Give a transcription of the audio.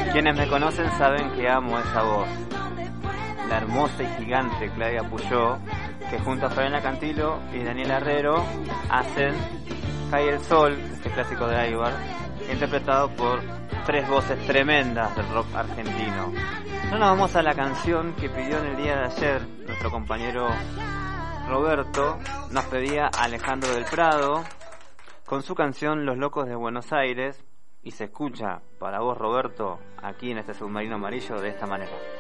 Quienes me conocen saben que amo esa voz, la hermosa y gigante Claudia Puyó, que junto a Fabiana Cantilo y Daniel Herrero hacen Cae el Sol, este clásico de Aibar, interpretado por tres voces tremendas del rock argentino. No nos vamos a la canción que pidió en el día de ayer nuestro compañero Roberto. Nos pedía Alejandro del Prado con su canción Los Locos de Buenos Aires, y se escucha para vos, Roberto, aquí en este submarino amarillo de esta manera.